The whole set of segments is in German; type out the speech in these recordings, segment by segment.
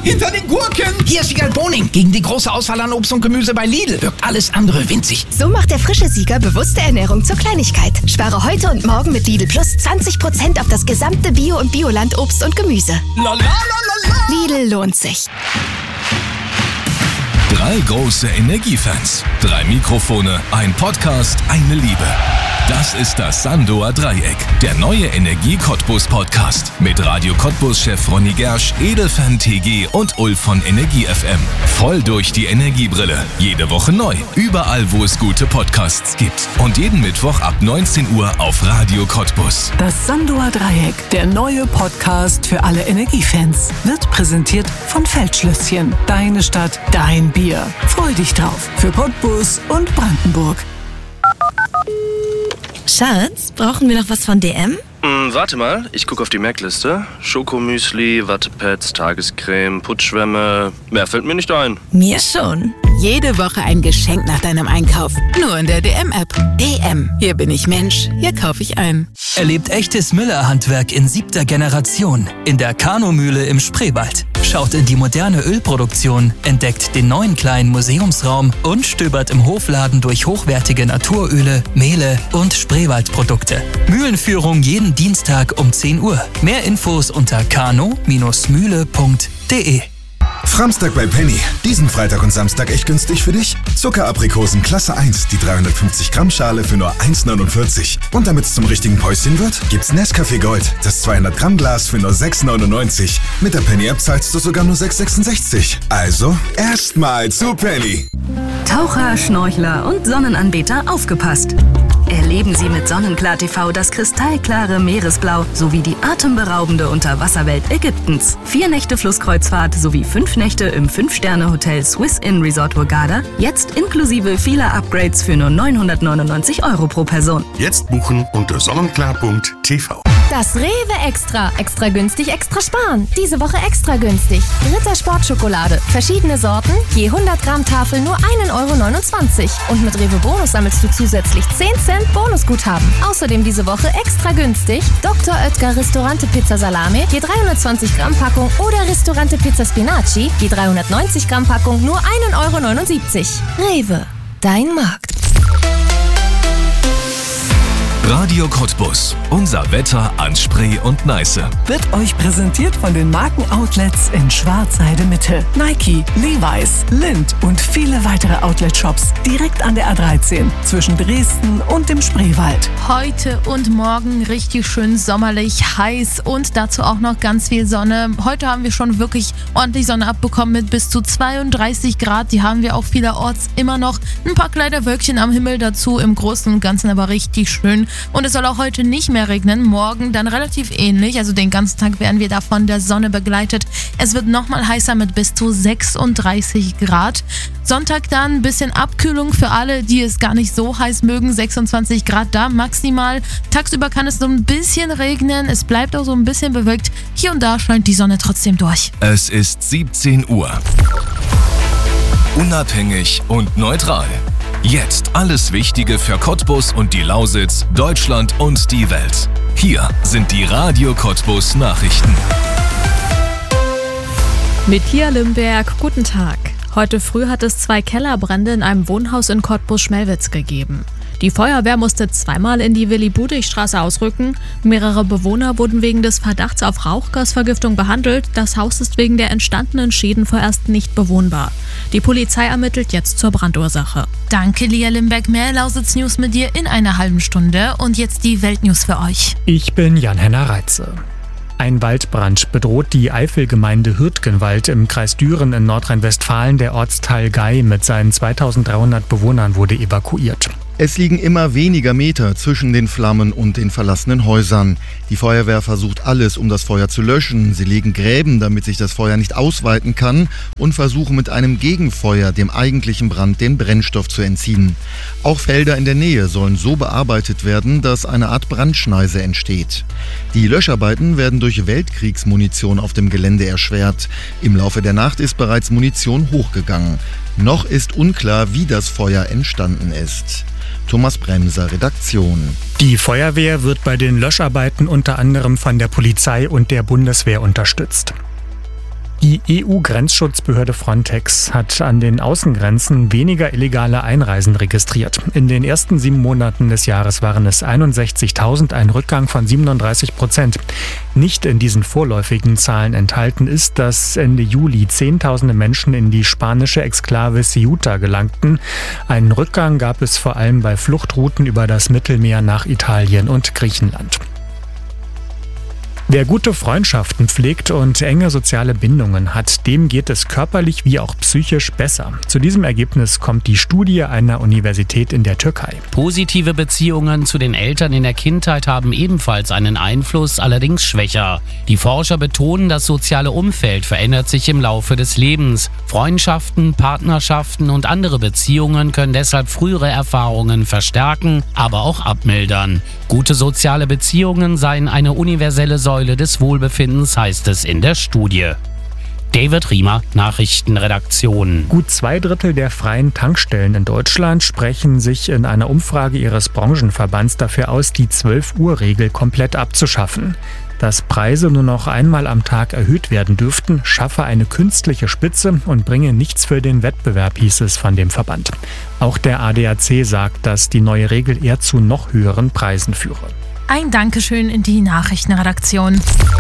hinter den Gurken. Hier ist Sieger Boning. Gegen die große Auswahl an Obst und Gemüse bei Lidl wirkt alles andere winzig. So macht der frische Sieger bewusste Ernährung zur Kleinigkeit. Spare heute und morgen mit Lidl Plus 20% auf das gesamte Bio- und Bioland-Obst und Gemüse. Lidl lohnt sich. 3 große Energiefans, 3 Mikrofone, ein Podcast, eine Liebe. Das ist das Sandoer Dreieck, der neue Energie-Cottbus-Podcast. Mit Radio Cottbus-Chef Ronny Gersch, Edelfan TG und Ulf von Energie FM. Voll durch die Energiebrille. Jede Woche neu. Überall, wo es gute Podcasts gibt. Und jeden Mittwoch ab 19 Uhr auf Radio Cottbus. Das Sandoer Dreieck, der neue Podcast für alle Energiefans, wird präsentiert von Feldschlösschen. Deine Stadt, dein Bier. Freu dich drauf. Für Cottbus und Brandenburg. Schatz, brauchen wir noch was von DM? Warte mal, ich gucke auf die Merkliste. Schokomüsli, Wattepads, Tagescreme, Putzschwämme. Mehr fällt mir nicht ein. Mir schon. Jede Woche ein Geschenk nach deinem Einkauf. Nur in der DM-App. DM. Hier bin ich Mensch. Hier kaufe ich ein. Erlebt echtes Müllerhandwerk in 7. Generation in der Kanumühle im Spreewald. Schaut in die moderne Ölproduktion, entdeckt den neuen kleinen Museumsraum und stöbert im Hofladen durch hochwertige Naturöle, Mehle und Spreewaldprodukte. Mühlenführung jeden Dienstag um 10 Uhr. Mehr Infos unter kano-mühle.de. Framstag bei Penny. Diesen Freitag und Samstag echt günstig für dich? Zuckeraprikosen Klasse 1, die 350 Gramm Schale für nur 1,49. Und damit es zum richtigen Päuschen wird, gibt's Nescafé Gold, das 200 Gramm Glas für nur 6,99. Mit der Penny-App zahlst du sogar nur 6,66. Also erstmal zu Penny. Taucher, Schnorchler und Sonnenanbeter, aufgepasst! Erleben Sie mit Sonnenklar TV das kristallklare Meeresblau sowie die atemberaubende Unterwasserwelt Ägyptens. 4 Nächte Flusskreuzfahrt sowie 5 Nächte im 5-Sterne-Hotel Swiss Inn Resort Hurghada. Jetzt inklusive vieler Upgrades für nur 999 € pro Person. Jetzt buchen unter sonnenklar.tv. Das Rewe Extra. Extra günstig, extra sparen. Diese Woche extra günstig. Ritter Sportschokolade. Verschiedene Sorten. Je 100 Gramm Tafel nur 1,29 €. Und mit Rewe Bonus sammelst du zusätzlich 10 Cent Bonusguthaben. Außerdem diese Woche extra günstig. Dr. Oetker Ristorante Pizza Salame. Je 320 Gramm Packung. Oder Ristorante Pizza Spinaci. Je 390 Gramm Packung nur 1,79 €. Rewe. Dein Markt. Radio Cottbus. Unser Wetter an Spree und Neiße. Wird euch präsentiert von den Markenoutlets in Schwarzheide-Mitte. Nike, Levi's, Lindt und viele weitere Outlet-Shops direkt an der A13 zwischen Dresden und dem Spreewald. Heute und morgen richtig schön sommerlich, heiß und dazu auch noch ganz viel Sonne. Heute haben wir schon wirklich ordentlich Sonne abbekommen mit bis zu 32 Grad. Die haben wir auch vielerorts immer noch. Ein paar kleine Wölkchen am Himmel dazu, im Großen und Ganzen aber richtig schön. Und es soll auch heute nicht mehr regnen, morgen dann relativ ähnlich, also den ganzen Tag werden wir da von der Sonne begleitet. Es wird nochmal heißer mit bis zu 36 Grad. Sonntag dann ein bisschen Abkühlung für alle, die es gar nicht so heiß mögen, 26 Grad da maximal. Tagsüber kann es so ein bisschen regnen, es bleibt auch so ein bisschen bewölkt. Hier und da scheint die Sonne trotzdem durch. Es ist 17 Uhr. Unabhängig und neutral. Jetzt alles Wichtige für Cottbus und die Lausitz, Deutschland und die Welt. Hier sind die Radio Cottbus Nachrichten. Mit Pia Limberg, guten Tag. Heute früh hat es 2 Kellerbrände in einem Wohnhaus in Cottbus-Schmelwitz gegeben. Die Feuerwehr musste zweimal in die Willi-Budich-Straße ausrücken. Mehrere Bewohner wurden wegen des Verdachts auf Rauchgasvergiftung behandelt. Das Haus ist wegen der entstandenen Schäden vorerst nicht bewohnbar. Die Polizei ermittelt jetzt zur Brandursache. Danke, Lia Limberg. Mehr Lausitz-News mit dir in einer halben Stunde. Und jetzt die Weltnews für euch. Ich bin Jan-Henner Reitze. Ein Waldbrand bedroht die Eifelgemeinde Hürtgenwald im Kreis Düren in Nordrhein-Westfalen. Der Ortsteil Gei mit seinen 2300 Bewohnern wurde evakuiert. Es liegen immer weniger Meter zwischen den Flammen und den verlassenen Häusern. Die Feuerwehr versucht alles, um das Feuer zu löschen. Sie legen Gräben, damit sich das Feuer nicht ausweiten kann, und versuchen mit einem Gegenfeuer dem eigentlichen Brand den Brennstoff zu entziehen. Auch Felder in der Nähe sollen so bearbeitet werden, dass eine Art Brandschneise entsteht. Die Löscharbeiten werden durch Weltkriegsmunition auf dem Gelände erschwert. Im Laufe der Nacht ist bereits Munition hochgegangen. Noch ist unklar, wie das Feuer entstanden ist. Thomas Bremser, Redaktion. Die Feuerwehr wird bei den Löscharbeiten unter anderem von der Polizei und der Bundeswehr unterstützt. Die EU-Grenzschutzbehörde Frontex hat an den Außengrenzen weniger illegale Einreisen registriert. In den ersten 7 Monaten des Jahres waren es 61.000, ein Rückgang von 37%. Nicht in diesen vorläufigen Zahlen enthalten ist, dass Ende Juli Zehntausende Menschen in die spanische Exklave Ceuta gelangten. Einen Rückgang gab es vor allem bei Fluchtrouten über das Mittelmeer nach Italien und Griechenland. Wer gute Freundschaften pflegt und enge soziale Bindungen hat, dem geht es körperlich wie auch psychisch besser. Zu diesem Ergebnis kommt die Studie einer Universität in der Türkei. Positive Beziehungen zu den Eltern in der Kindheit haben ebenfalls einen Einfluss, allerdings schwächer. Die Forscher betonen, das soziale Umfeld verändert sich im Laufe des Lebens. Freundschaften, Partnerschaften und andere Beziehungen können deshalb frühere Erfahrungen verstärken, aber auch abmildern. Gute soziale Beziehungen seien eine universelle Säule des Wohlbefindens, heißt es in der Studie. David Riemer, Nachrichtenredaktion. Gut 2/3 der freien Tankstellen in Deutschland sprechen sich in einer Umfrage ihres Branchenverbands dafür aus, die 12-Uhr-Regel komplett abzuschaffen. Dass Preise nur noch einmal am Tag erhöht werden dürften, schaffe eine künstliche Spitze und bringe nichts für den Wettbewerb, hieß es von dem Verband. Auch der ADAC sagt, dass die neue Regel eher zu noch höheren Preisen führe. Ein Dankeschön in die Nachrichtenredaktion.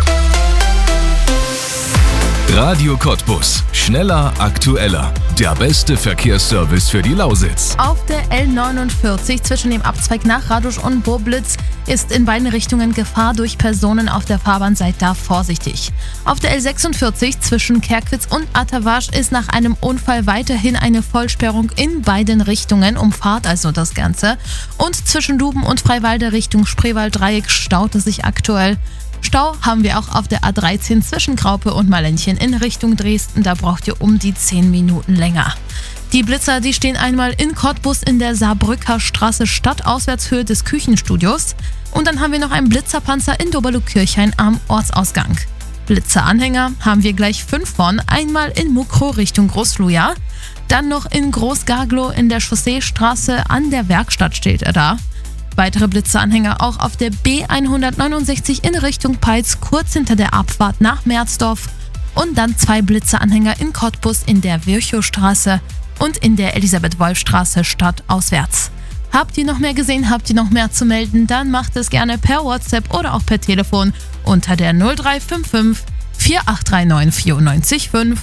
Radio Cottbus. Schneller, aktueller. Der beste Verkehrsservice für die Lausitz. Auf der L49 zwischen dem Abzweig nach Radusch und Boblitz ist in beiden Richtungen Gefahr durch Personen auf der Fahrbahn. Seid da vorsichtig. Auf der L46 zwischen Kerkwitz und Atterwasch ist nach einem Unfall weiterhin eine Vollsperrung in beiden Richtungen. Umfahrt also das Ganze. Und zwischen Duben und Freiwalde Richtung Spreewald-Dreieck staut es sich aktuell. Stau haben wir auch auf der A13 zwischen Graupe und Malenchen in Richtung Dresden. Da braucht ihr um die 10 Minuten länger. Die Blitzer, die stehen einmal in Cottbus in der Saarbrücker Straße Stadtauswärtshöhe des Küchenstudios. Und dann haben wir noch einen Blitzerpanzer in Doberlug-Kirchhain am Ortsausgang. Blitzeranhänger haben wir gleich 5 von. Einmal in Mukro Richtung Großluja. Dann noch in Großgaglow in der Chausseestraße an der Werkstatt steht er da. Weitere Blitzeranhänger auch auf der B169 in Richtung Peitz, kurz hinter der Abfahrt nach Merzdorf. Und dann 2 Blitzeranhänger in Cottbus in der Virchowstraße und in der Elisabeth-Wolf-Straße stadtauswärts. Habt ihr noch mehr gesehen, habt ihr noch mehr zu melden, dann macht es gerne per WhatsApp oder auch per Telefon unter der 0355 4839 945.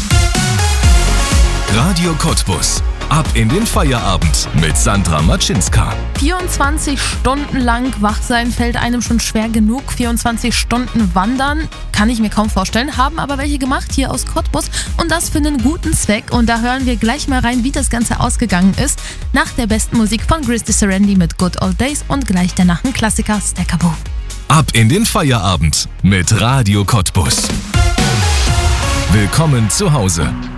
Radio Cottbus. Ab in den Feierabend mit Sandra Matschinska. 24 Stunden lang wach sein fällt einem schon schwer genug. 24 Stunden wandern kann ich mir kaum vorstellen. Haben aber welche gemacht hier aus Cottbus und das für einen guten Zweck. Und da hören wir gleich mal rein, wie das Ganze ausgegangen ist. Nach der besten Musik von Christy Serendi mit Good Old Days und gleich danach ein Klassiker, Stackaboo. Ab in den Feierabend mit Radio Cottbus. Willkommen zu Hause.